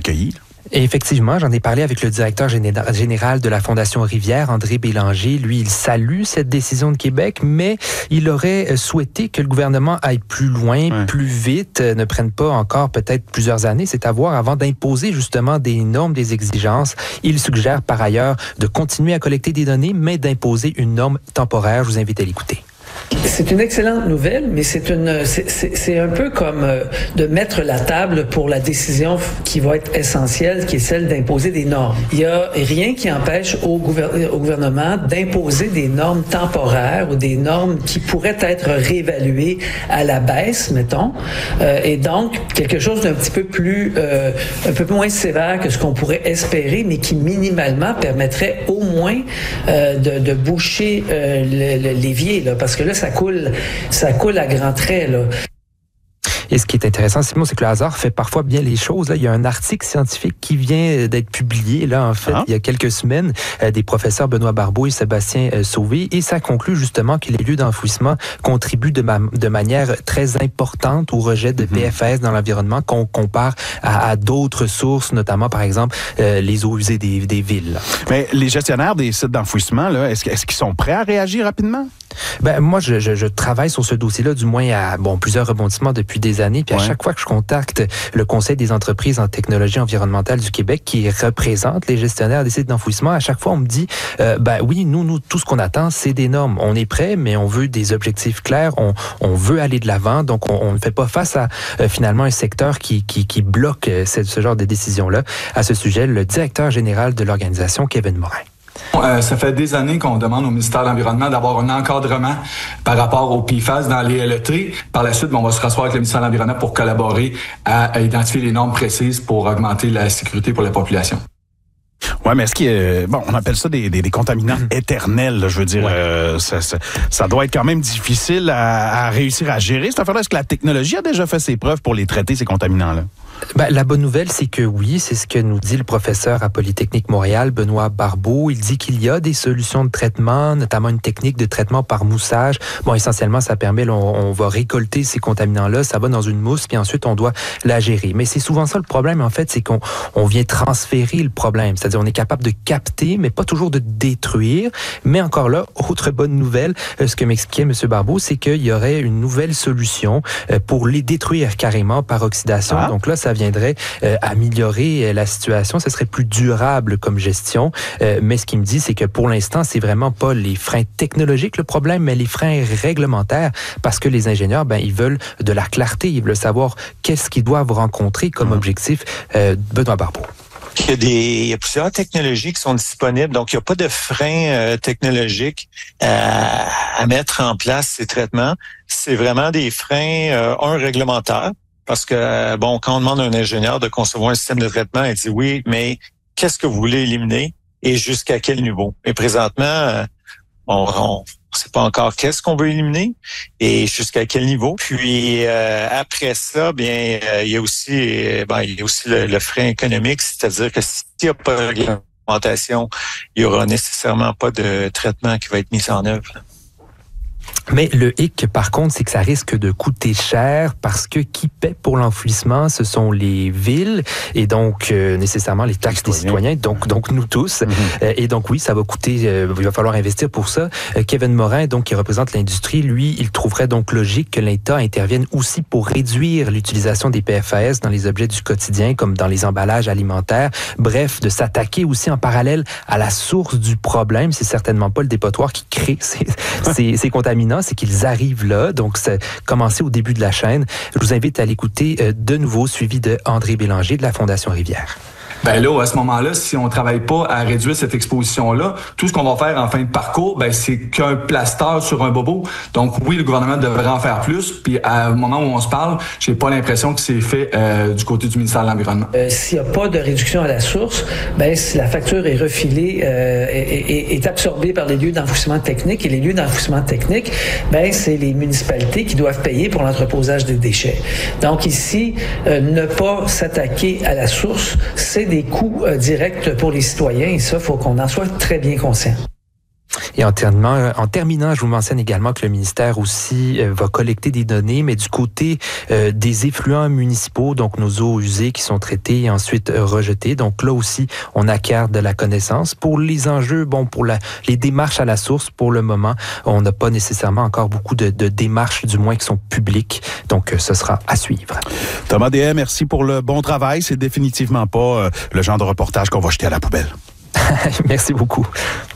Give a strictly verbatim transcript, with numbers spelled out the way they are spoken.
accueillis. Et effectivement, j'en ai parlé avec le directeur général de la Fondation Rivière, André Bélanger. Lui, il salue cette décision de Québec, mais il aurait souhaité que le gouvernement aille plus loin, ouais. plus vite, ne prenne pas encore peut-être plusieurs années, c'est à voir, avant d'imposer justement des normes, des exigences. Il suggère par ailleurs de continuer à collecter des données, mais d'imposer une norme temporaire. Je vous invite à l'écouter. C'est une excellente nouvelle, mais c'est une, c'est, c'est, c'est un peu comme euh, de mettre la table pour la décision qui va être essentielle, qui est celle d'imposer des normes. Il y a rien qui empêche au, gouver- au gouvernement d'imposer des normes temporaires ou des normes qui pourraient être réévaluées à la baisse, mettons, euh, et donc quelque chose d'un petit peu plus, euh, un peu moins sévère que ce qu'on pourrait espérer, mais qui minimalement permettrait au moins euh, de, de boucher euh, le, le, l'évier, là, parce que là, ça coule, ça coule à grands traits, là. Et ce qui est intéressant, Simon, c'est que le hasard fait parfois bien les choses. Là, il y a un article scientifique qui vient d'être publié, là, en fait, ah. il y a quelques semaines, euh, des professeurs Benoît Barbeau et Sébastien euh, Sauvé, et ça conclut justement que les lieux d'enfouissement contribuent de, ma- de manière très importante au rejet de mm-hmm. P F A S dans l'environnement qu'on compare à, à d'autres sources, notamment, par exemple, euh, les eaux usées des, des villes. Là. Mais les gestionnaires des sites d'enfouissement, là, est-ce, est-ce qu'ils sont prêts à réagir rapidement? Ben, moi, je, je, je travaille sur ce dossier-là, du moins à bon, plusieurs rebondissements depuis des années. Puis à ouais. chaque fois que je contacte le Conseil des entreprises en technologie environnementale du Québec, qui représente les gestionnaires des sites d'enfouissement, à chaque fois, on me dit, euh, ben oui, nous, nous, tout ce qu'on attend, c'est des normes. On est prêt, mais on veut des objectifs clairs. On, on veut aller de l'avant. Donc, on, on ne fait pas face à euh, finalement un secteur qui, qui, qui bloque euh, ce, ce genre de décisions-là. À ce sujet, le directeur général de l'organisation, Kevin Morin. Euh, ça fait des années qu'on demande au ministère de l'Environnement d'avoir un encadrement par rapport aux P F A S dans les L E T. Par la suite, on va se rasseoir avec le ministère de l'Environnement pour collaborer à, à identifier les normes précises pour augmenter la sécurité pour la population. Ouais, mais est-ce qu'il y a, bon, on appelle ça des, des, des contaminants mmh. éternels, là, je veux dire, ouais. euh, ça, ça, ça doit être quand même difficile à, à réussir à gérer cette affaire-là. Est-ce que la technologie a déjà fait ses preuves pour les traiter, ces contaminants-là? Ben, la bonne nouvelle, c'est que oui, c'est ce que nous dit le professeur à Polytechnique Montréal, Benoît Barbeau. Il dit qu'il y a des solutions de traitement, notamment une technique de traitement par moussage. Bon, essentiellement, ça permet, là, on, on va récolter ces contaminants-là, ça va dans une mousse, puis ensuite, on doit la gérer. Mais c'est souvent ça le problème, en fait, c'est qu'on on vient transférer le problème. C'est-à-dire, on est capable de capter, mais pas toujours de détruire. Mais encore là, autre bonne nouvelle, ce que m'expliquait M. Barbeau, c'est qu'il y aurait une nouvelle solution pour les détruire carrément par oxydation. Ah. Donc là, ça viendrait euh, améliorer la situation, ce serait plus durable comme gestion. Euh, mais ce qu'il me dit, c'est que pour l'instant, c'est vraiment pas les freins technologiques le problème, mais les freins réglementaires, parce que les ingénieurs, ben, ils veulent de la clarté, ils veulent savoir qu'est-ce qu'ils doivent rencontrer comme mmh. objectif. Euh, Benoît Barbeau. Il y, a des, il y a plusieurs technologies qui sont disponibles, donc il n'y a pas de frein euh, technologique à, à mettre en place ces traitements. C'est vraiment des freins, euh, un réglementaire. Parce que, bon, quand on demande à un ingénieur de concevoir un système de traitement, il dit oui, mais qu'est-ce que vous voulez éliminer et jusqu'à quel niveau? Et présentement, on ne sait pas encore qu'est-ce qu'on veut éliminer et jusqu'à quel niveau. Puis euh, après ça, bien, euh, il y a aussi, euh, ben, il y a aussi le, le frein économique, c'est-à-dire que s'il n'y a pas de réglementation, il y aura nécessairement pas de traitement qui va être mis en œuvre. Mais le hic, par contre, c'est que ça risque de coûter cher parce que qui paie pour l'enfouissement, ce sont les villes et donc euh, nécessairement les taxes des citoyens, donc donc nous tous. Mm-hmm. Euh, et donc oui, ça va coûter, euh, il va falloir investir pour ça. Euh, Kevin Morin, donc qui représente l'industrie, lui, il trouverait donc logique que l'État intervienne aussi pour réduire l'utilisation des P F A S dans les objets du quotidien, comme dans les emballages alimentaires. Bref, de s'attaquer aussi en parallèle à la source du problème. C'est certainement pas le dépotoir qui crée ces, ces, ces contaminants, c'est qu'ils arrivent là. Donc, c'est commencé au début de la chaîne. Je vous invite à l'écouter euh, de nouveau, suivi de André Bélanger de la Fondation Rivière. Ben là, à ce moment-là, si on travaille pas à réduire cette exposition-là, tout ce qu'on va faire en fin de parcours, ben c'est qu'un plaster sur un bobo. Donc oui, le gouvernement devrait en faire plus. Puis à, au moment où on se parle, j'ai pas l'impression que c'est fait euh, du côté du ministère de l'Environnement. Euh, s'il n'y a pas de réduction à la source, ben si la facture est refilée, euh, est, est absorbée par les lieux d'enfouissement technique, et les lieux d'enfouissement technique, ben c'est les municipalités qui doivent payer pour l'entreposage des déchets. Donc ici, euh, ne pas s'attaquer à la source, c'est des coûts euh, directs pour les citoyens et ça, il faut qu'on en soit très bien conscient. Et en terminant, en terminant, je vous mentionne également que le ministère aussi euh, va collecter des données, mais du côté euh, des effluents municipaux, donc nos eaux usées qui sont traitées et ensuite euh, rejetées. Donc là aussi, on acquiert de la connaissance. Pour les enjeux, bon, pour la, les démarches à la source, pour le moment, on n'a pas nécessairement encore beaucoup de, de démarches, du moins qui sont publiques. Donc, euh, ce sera à suivre. Thomas Deshaies, merci pour le bon travail. C'est définitivement pas euh, le genre de reportage qu'on va jeter à la poubelle. Merci beaucoup.